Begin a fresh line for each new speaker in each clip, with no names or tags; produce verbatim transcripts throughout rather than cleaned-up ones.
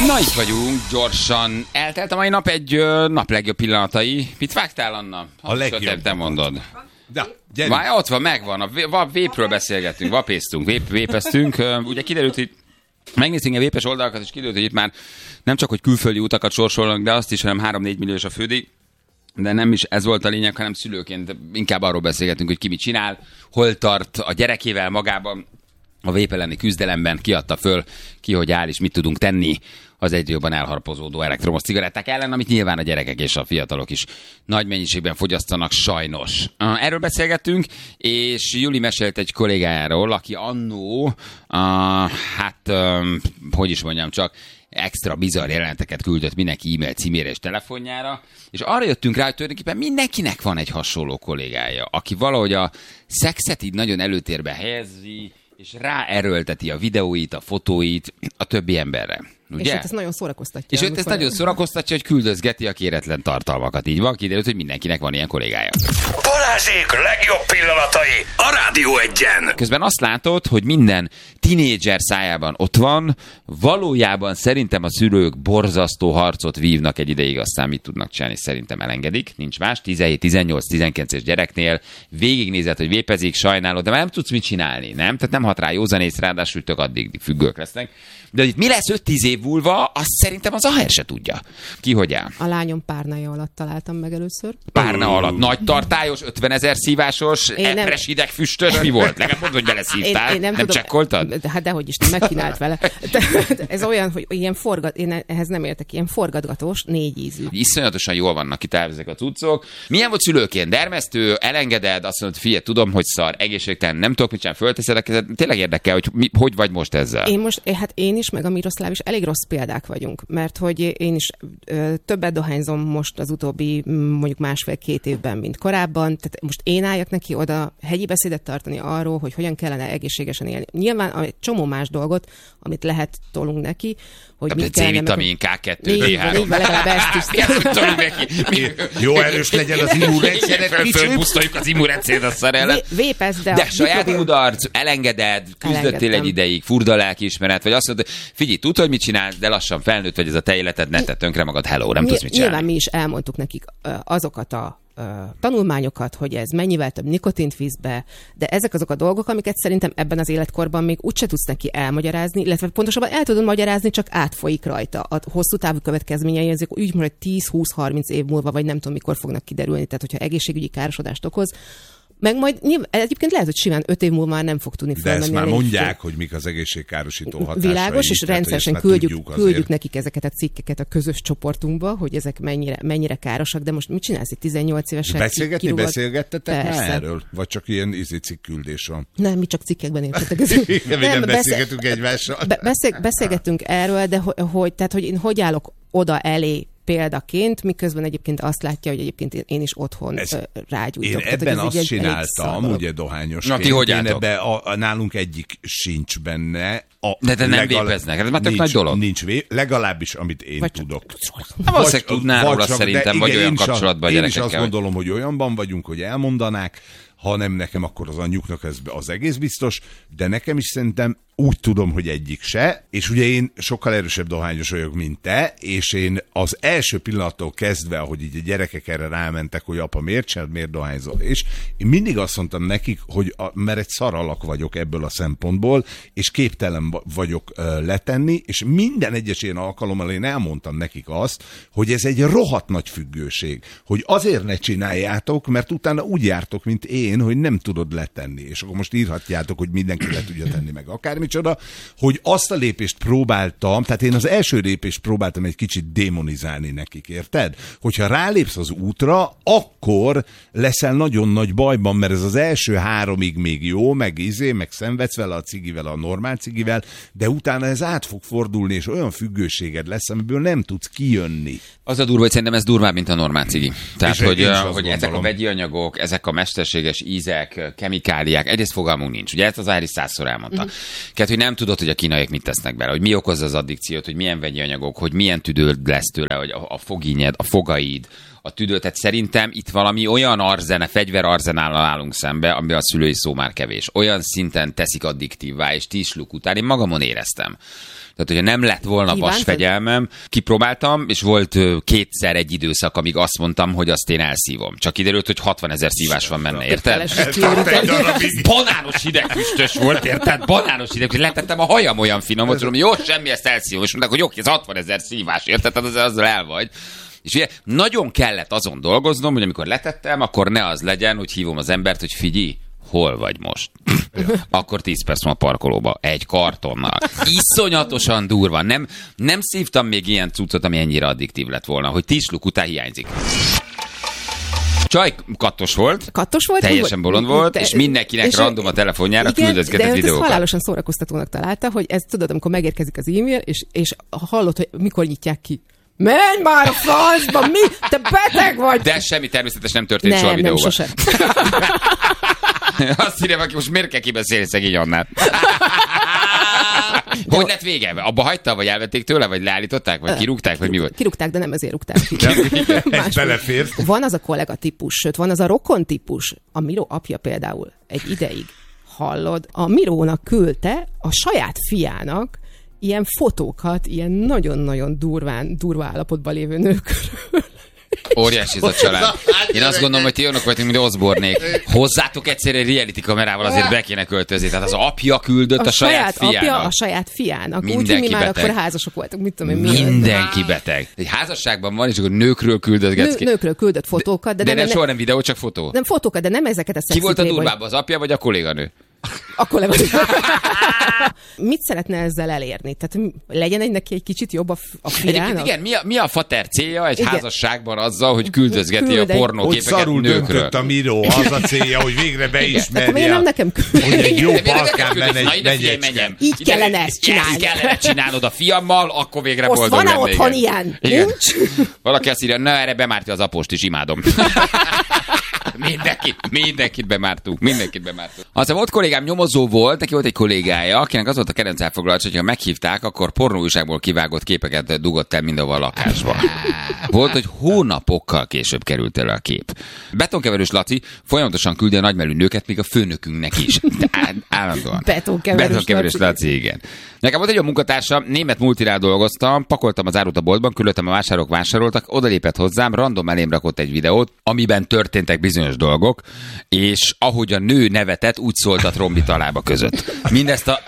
Na, itt vagyunk, gyorsan. Eltelt a mai nap egy ö, nap legjobb pillanatai. Mit vágtál, Anna?
A legjobb.
Te mondod.
De, gyerünk.
Már ott van, megvan. A, a vépről beszélgetünk, vapéztunk, vép, vépeztünk. Ugye kiderült, hogy megnéztünk a vépes oldalakat, és kiderült, hogy itt már nem csak, hogy külföldi utakat sorsolnak, de azt is, hanem három-négy milliós a fődíj. De nem is ez volt a lényeg, hanem szülőként inkább arról beszélgetünk, hogy ki mit csinál, hol tart a gyerekével magában, a vép elleni küzdelemben, kiadta föl, ki hogy áll, és mit tudunk tenni az egyre jobban elharapozódó elektromos cigaretták ellen, amit nyilván a gyerekek és a fiatalok is nagy mennyiségben fogyasztanak, sajnos. Erről beszélgettünk, és Juli mesélt egy kollégájáról, aki annó, uh, hát, um, hogy is mondjam csak, extra bizarr jeleneteket küldött mindenki e-mail címére és telefonjára, és arra jöttünk rá, hogy tulajdonképpen mindenkinek van egy hasonló kollégája, aki valahogy a szexet így nagyon előtérbe helyezi, és ráerőlteti a videóit, a fotóit a többi emberre. Ugye?
És őt ez nagyon szórakoztatja.
És őt ez nagyon szórakoztatja, hogy küldözgeti a kéretlen tartalmakat. Így van, kiderült, hogy mindenkinek van ilyen kollégája.
Balázsék legjobb pillanatai a Rádió Egyen.
Közben azt látod, hogy minden tinédzser szájában ott van, valójában szerintem a szülők borzasztó harcot vívnak egy ideig, aztán mit tudnak csinálni, szerintem elengedik, nincs más. tizenhét, tizennyolc, tizenkilences gyereknél végignézed, hogy vépezik, sajnálod, de már nem tudsz mit csinálni, nem? Tehát nem hat rá józanész, ráadásul tök addig függők lesznek. De itt mi lesz öt-tíz év múlva, azt szerintem az Aher se tudja. Ki hogy áll?
A lányom párnája alatt találtam meg először.
Párna alatt. Nagy tartályos, ötvenezer szívásos, epres hideg füstös, mi volt? Legalább mondd, hogy beleszívtál. Én, én nem, nem csekkoltad?
De, hát dehogy is, megkínált vele. De, de ez olyan, hogy ilyen forgat, én ehhez nem értek, ilyen forgatgatós, négy ízű.
Iszonyatosan jól vannak itt ezek a cuccok. Milyen volt szülőként? Dermesztő, elengeded, azt mondod, figyelj, tudom, hogy szar, egészségtelen, nem tudok mit sem, fölteszed a kezed. Tényleg érdekel, hogy mi, hogy vagy most ezzel?
Én most, hát én is, meg a Miroszláv is elég rossz példák vagyunk, mert hogy én is ö, többet dohányzom most az utóbbi mondjuk másfél-két évben, mint korábban, tehát most én álljak neki oda hegyi beszédet tartani arról, hogy hogyan kellene egészségesen élni. Nyilván egy csomó más dolgot, amit lehet tolunk neki, hogy mit kellene...
C-vitamin, ká kettő, dé három.
Négy, legalább ezt is.
Jó erős legyen az immunrendszeret,
fölpusztoljuk az immunrendszeret a szar ellen.
Vépesz, de...
De saját kudarc, elengeded, küzdöttél egy ideig, furda lelkiismeret, vagy azt mondod, figyelj, tudd, hogy mit csinálsz, de lassan felnőtt vagy, ez a te életed, ne tedd tönkre magad, hello, nem tudsz mit csinálni.
Nyilván mi is elmondtuk nekik azokat a tanulmányokat, hogy ez mennyivel több nikotint visz be, de ezek azok a dolgok, amiket szerintem ebben az életkorban még úgyse tudsz neki elmagyarázni, illetve pontosabban el tudod magyarázni, csak átfolyik rajta. A hosszú távú következményei ezek úgy mondom, hogy tíz-húsz-harminc év múlva, vagy nem tudom mikor fognak kiderülni, tehát hogyha egészségügyi károsodást okoz, meg majd nyilván, egyébként lehet, hogy simán öt év múlva már nem fog tudni felmenni.
De ezt már mondják, fél... hogy mik az egészségkárosító hatásai.
Világos, és rendszeresen küldjük, küldjük nekik ezeket a cikkeket a közös csoportunkba, hogy ezek mennyire, mennyire károsak, de most mit csinálsz egy tizennyolc évesen?
Beszélgetni,
kirúgod...
beszélgettetek már erről? Vagy csak ilyen izé cikküldés van?
Nem, mi csak cikkekben értetek.
nem, nem beszélgetünk beszél... egymással.
Be, beszél, beszélgettünk erről, de hogy, hogy, tehát, hogy én hogy állok oda elé példaként, miközben egyébként azt látja, hogy egyébként én is otthon ez, rágyújtok.
Én ebben azt egy, csináltam, ugye dohányosként.
Ti hogy
én ebben a, a, nálunk egyik sincs benne. A
de te nem legal... vépeznek, ez már tök nagy dolog.
Nincs vép, legalábbis amit én vagy tudok.
Nem valószínűleg tudnál róla szerintem, vagy olyan kapcsolatban a gyerekekkel.
Én is azt gondolom, hogy olyanban vagyunk, hogy elmondanák, ha nem nekem, akkor az anyjuknak ez az egész biztos, de nekem is szerintem úgy tudom, hogy egyik se, és ugye én sokkal erősebb dohányos vagyok, mint te, és én az első pillanattól kezdve, ahogy így a gyerekek erre rámentek, hogy apa miért csinálod, miért dohányzol, és én mindig azt mondtam nekik, hogy a, mert egy szaralak vagyok ebből a szempontból, és képtelen vagyok uh, letenni, és minden egyes ilyen alkalommal én elmondtam nekik azt, hogy ez egy rohadt nagy függőség, hogy azért ne csináljátok, mert utána úgy jártok, mint én, hogy nem tudod letenni, és akkor most írhatjátok, hogy mindenki le tudja tenni meg akármi, csoda, hogy azt a lépést próbáltam, tehát én az első lépést próbáltam egy kicsit démonizálni nekik, érted? Hogyha rálépsz az útra, akkor leszel nagyon nagy bajban, mert ez az első háromig még jó, meg izé, meg szenvedsz vele a cigivel, a normál cigivel, de utána ez át fog fordulni, és olyan függőséged lesz, amiből nem tudsz kijönni.
Az a durva, hogy szerintem ez durvább, mint a normál cigi. Tehát, és hogy, hogy ezek a vegyi anyagok, ezek a mesterséges ízek, kemikáliák, egyrészt fogalmunk nincs. Ugye ezt az Ári százszor elmondta. Mm. Tehát, hogy nem tudod, hogy a kínaiak mit tesznek bele, hogy mi okozza az addikciót, hogy milyen vegyi anyagok, hogy milyen tüdőd lesz tőle, hogy a, a foginyed, a fogaid, a tüdő. Tehát szerintem itt valami olyan arzene, fegyver arzenállal állunk szembe, amiben a szülői szó már kevés. Olyan szinten teszik addiktívvá, és tíz sluk után én magamon éreztem. Tehát, hogyha nem lett volna
Kívántad?
vasfegyelmem, kipróbáltam, és volt ö, kétszer egy időszak, amíg azt mondtam, hogy azt én elszívom. Csak kiderült, hogy hatvanezer szívás van benne, érted? Banános hidegfüstös volt, érted? Banános hidegfüstös. Letettem a hajam olyan finom, hogy tudom, jó, semmi, ezt elszívom. És mondták, hogy oké, ez hatvanezer szívás, érted? Tehát azzal el vagy. És ugye nagyon kellett azon dolgoznom, hogy amikor letettem, akkor ne az legyen, hogy hívom az embert, hogy figyelj, hol vagy most? Akkor tíz perc van a parkolóba, egy kartonnal. Iszonyatosan durva. Nem, nem szívtam még ilyen cuccot, ami ennyire addiktív lett volna, hogy tíz luk után hiányzik. Csaj kattos volt,
Kattos volt?
teljesen bolond volt,
te,
és mindenkinek és random a telefonjára küldözgetett
videókat.
videókat.
De halálosan szórakoztatónak találta, hogy ez tudod, amikor megérkezik az e-mail, és, és hallod, hogy mikor nyitják ki. Menj már a francba, mi? Te beteg vagy!
De semmi természetes nem történt
nem,
soha a
nem,
videóban.
sosem.
Azt írja, aki most miért kell kibeszélni szegény Annát? Hogy lett vége? Abba hagyta, vagy elvették tőle, vagy leállították, vagy kirúgták, vagy mi volt?
Kirúgták, de nem ezért rúgták ki.
Ez belefér.
Van az a kollega típus, sőt, van az a rokon típus. A Miró apja például egy ideig, hallod, a Mirónak küldte a saját fiának ilyen fotókat, ilyen nagyon-nagyon durván, durva állapotban lévő nőkről.
Óriási ez a család. Én azt gondolom, hogy ti olyanok vagytok, mint Osbornék. Hozzátok egyszer egy reality kamerával azért be kéne költözni. Tehát az apja küldött a, a saját, saját fiának.
Apja a saját fiának. Úgy,
Mindenki
mi már
beteg.
akkor házasok voltunk. Mit tudom én,
Mindenki beteg. Egy házasságban van, és akkor nőkről küldözgetsz ki.
Nő, nőkről küldött fotókat. De,
de
nem,
nem,
nem
soha nem videó, csak fotó.
Nem fotókat, de nem ezeket a
Ki volt a
playboy.
durvább, az apja vagy a kolléganő?
Akkor le Mit szeretne ezzel elérni? Tehát legyen egy neki egy kicsit jobb a, f- a fiának?
Egyébként igen, mi a, mi a fater célja egy
Igen.
házasságban azzal, hogy küldözgeti
Küld
a
egy-
Hogy
pornóképeket
szarul
nőkről?
döntött a Miró, az a célja, hogy végre
Akkor miért
beismerje.
nem nekem küld?
Hogy egy jó
De miért
balkán
nekem
benne
küldöd? Na
egy
ide figyelj,
megyecske.
menjem.
Így
Ide-
kellene ezt csinálni.
Ezt kellene csinálnod a fiammal, akkor végre
Most
boldog
van-e
lennék.
otthon ilyen?
Igen.
Nincs?
Valaki azt írja, na erre bemárti az apost is, imádom. Mindenkit, mindenkit bemártunk, mindenkit bemártunk. Aztán volt kollégám, nyomozó volt, neki volt egy kollégája, akinek az volt a kedvenc elfoglalás, hogyha meghívták, akkor pornóújságból kivágott képeket dugott el mindenhol a lakásba. Volt, hogy hónapokkal később került elő a kép. Betonkeverős Laci folyamatosan küldi a nagymelű nőket, még a főnökünknek is. De á- állandóan.
Betonkeverős
Betonkeverős
Laci.
Laci, igen. Nekem volt egy olyan munkatársam, német multinál dolgoztam, pakoltam az árut a boltban, küldöttem a vásárok vásároltak, odalépett hozzám, random elém rakott egy videót, amiben történtek bizonyos dolgok, és ahogy a nő nevetett, úgy szólt a trombit a lába között. Mindezt a...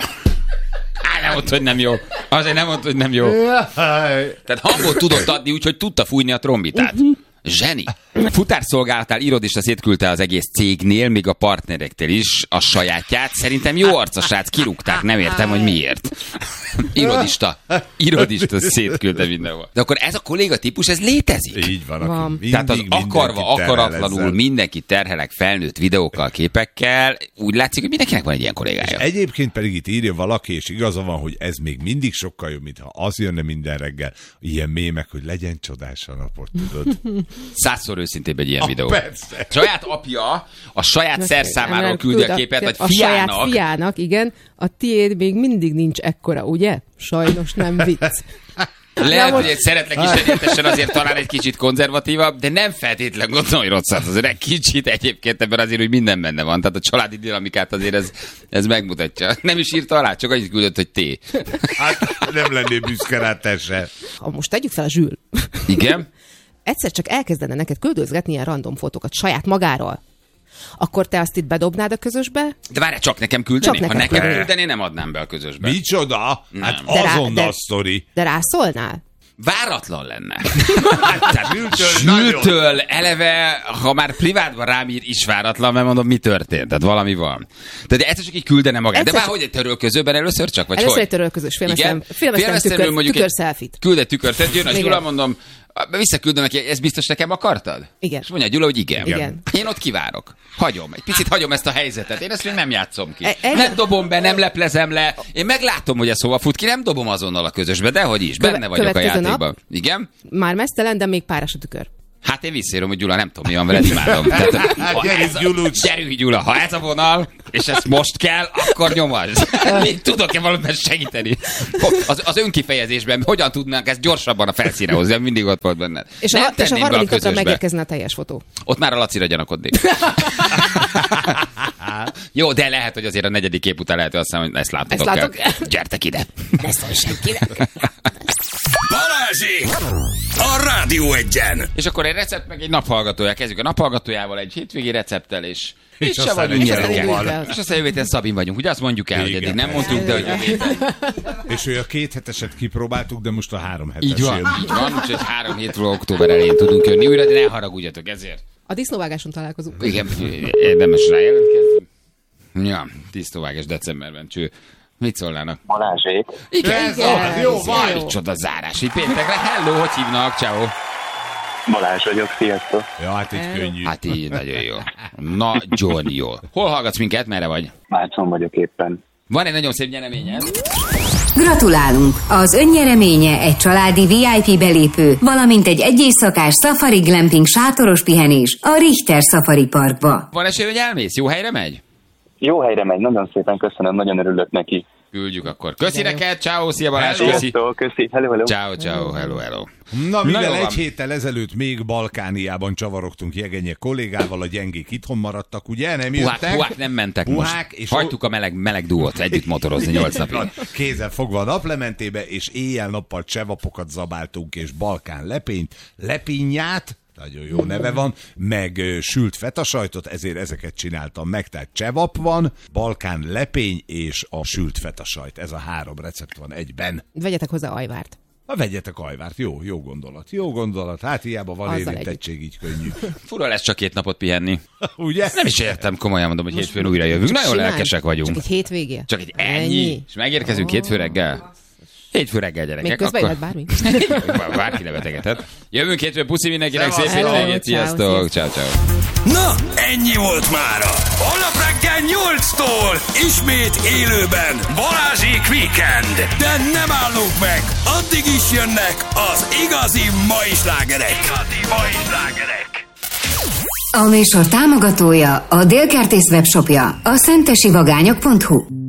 Á, nem mondta, hogy nem jó. Azért nem mondta, hogy nem jó. Tehát hangot tudott adni, úgyhogy tudta fújni a trombitát. Zseni. Futárszolgálatál irodista szétküldte az egész cégnél, még a partnerektől is a sajátját. Szerintem jó arca srác, kirúgták, nem értem, hogy miért. Irodista. Irodista szétküldte mindenhol. De akkor ez a kolléga típus, ez létezik?
Így van.
Van.
Aki mindig
Tehát az
mindenkit
akarva,
terhel
akaratlanul
ezzel.
mindenkit terhelek felnőtt videókkal, képekkel. Úgy látszik, hogy mindenkinek van egy ilyen kollégája.
Egyébként pedig itt írja valaki, és igaza van, hogy ez még mindig sokkal jobb, mintha az jönne minden reggel, ilyen mémek, hogy legyen csodás a napot, tudod?
Százszor őszintébb egy ilyen
Ah,
videó.
persze.
Saját apja a saját szerszámáról küldi a képet, vagy
a
fiának.
saját fiának, igen. A tiéd még mindig nincs ekkora, ugye? Sajnos nem vicc.
Lehet,
most-
hogy egy szeretlek is egyetesen azért talán egy kicsit konzervatívabb, de nem feltétlen gondolom, hogy rosszat. Azért egy kicsit egyébként ebben azért, hogy minden benne van. Tehát a családi dinamikát azért ez, ez megmutatja. Nem is írta alá, csak annyit küldött, hogy té.
Hát nem lennél büszke rá, te se.
Ha most tegyük fel a Zsül.
Igen?
Egyszer csak elkezdene neked küldözgetni ilyen random fotókat saját magáról, akkor te azt itt bedobnád a közösbe?
De várjál, csak nekem küldeni?
Csak
Ha
nekem
nekem
küldeni.
küldeni, nem adnám be a közösbe.
Micsoda? Hát
De rá-
azonnal
de-
sztori.
De rászólnál?
Váratlan lenne.
Tehát Zsültől nagyon.
Zsültől eleve, ha már privátban rám ír, is váratlan, mert mondom, mi történt. Tehát valami van. Tehát egyszer csak így küldene magát. De
Egyszer
már
csak-
hogy egy törölközőben először csak? Vagy
Először
hogy?
egy törölközős filmesztelen,
Igen?
filmesztelen
Félmeztelenül
tükör,
mondjuk
tükör
egy-
selfie-t.
Küld egy tükört, tehát jön a
Igen.
Gyula, mondom, visszaküldöm neki, ezt biztos nekem akartad?
Igen.
És mondja Gyula, hogy igen.
Igen.
Én ott kivárok. Hagyom. Egy picit hagyom ezt a helyzetet. Én ezt még nem játszom ki.
E- egy-
Nem dobom be, nem leplezem le. Én meglátom, hogy ez hova fut ki, nem dobom azonnal a közösbe, dehogy is.
Köve-
Benne vagyok a
következő nap.
játékban. Igen?
Már mesztelen, de még páros a tükör.
Hát én visszaírom, hogy Gyula, nem tudom, mi van veled, imádom. Tehát,
Hát
ha
gyerünk,
ez a-
Gyulucs.
Gyerünk, Gyula, ha ez a vonal, és ez most kell, akkor nyomaz. Még tudok-e valamiben segíteni? Az, az önkifejezésben hogyan tudnánk ezt gyorsabban a felszíne hozni, mindig ott volt benned.
És
Nem
a, és a
tenném be
harmadik napra
közösbe.
megérkezne a teljes fotó.
Ott már a Lacira gyanakodnék. Jó, de lehet, hogy azért a negyedik kép után lehet, hogy azt mondom, hogy ezt láttatok
Ezt látok
el. Gyertek ide.
Ne szólj senkinek.
Balázsék! A Rádió Egyen!
És akkor egy recept, meg egy naphallgatója. Kezdjük a naphallgatójával, egy hétvégi recepttel, és
És
és se
aztán
vagyunk
egy
nyeróval.
csomóval.
És aztán jövő héten Szabin vagyunk. Ugye azt mondjuk el, hogy
Igen.
eddig nem mondtuk, de hogy jövő héten.
És ő a két heteset kipróbáltuk, de most a három hetes
Így van,
jön.
így van, úgyhogy három hétről október elején tudunk jönni újra, de ne haragudjatok ezért.
A disznóvágáson találkozunk.
Igen, érdemes rá jelentkezni. Ja, tisztóvágás decemberben, cső. Mit szólnának?
Balázsék.
Igen,
Ez az, jó vagy.
Jó. Csoda zárás. Így péntekre. Hello, hogy hívnak? Ciao.
Balázs vagyok, sziasztok.
Ja, hát így könnyű.
Hát így, nagyon jó. Nagyon jó. Hol hallgatsz minket? Merre vagy?
Márton vagyok éppen.
Van egy nagyon szép nyereményed.
Gratulálunk! Az önnyereménye egy családi vé i pé belépő, valamint egy egyéjszakás Safari Glamping sátoros pihenés a Richter Safari Parkba.
Van esély, hogy elmész? Jó helyre megy?
Jó helyre megy, nagyon szépen köszönöm, nagyon örülök neki.
Küldjük akkor. Köszi neked, ciao, szia Balázs, köszi.
Sziasztok, köszi, hello, hello.
Ciao, ciao, hello, hello.
Na, mivel
Na jó
egy
van.
héttel ezelőtt még Balkániában csavarogtunk Jegenye kollégával, a gyengék itthon maradtak, ugye? Nem
Puhák,
jöttek?
puhák nem mentek
Puhák,
most.
és
Hagytuk a meleg, meleg duót együtt motorozni nyolc napig.
Kézzel fogva a naplementébe, és éjjel-nappal csevapokat zabáltunk, és Balkán lepényt, lepínyát, nagyon jó neve van, meg ö, sült fetasajtot, ezért ezeket csináltam meg, tehát csevap van, Balkán lepény és a sült fetasajt. Ez a három recept van egyben.
Vegyetek hozzá ajvárt.
Ha vegyetek ajvárt, jó, jó gondolat, jó gondolat, hát hiába van
Azzal
érintettség, így könnyű.
Fura lesz csak két napot pihenni.
Ugye?
Nem is értem, komolyan mondom, hogy hétfőn újra jövünk. Nagyon
Simán.
lelkesek vagyunk.
Csak egy hétvégé.
Csak egy ennyi. És megérkezünk hétfő reggel. Hétfő reggel, gyerekek.
Még közben jöhet bármi.
Bárki nevetegethet. Jövünk hétfő, puszi mindenkinek, szép
Szevasztok.
hétvégét,
Hello,
sziasztok.
ciao,
Ciao, ciao.
Na, ennyi volt mára. Holnap reggel nyolctól ismét élőben Balázsék Weekend. De nem állunk meg, addig is jönnek az igazi mai slágerek. Igazi mai slágerek.
A műsor támogatója a Délkertész webshopja, a szentesivagányok pont hu.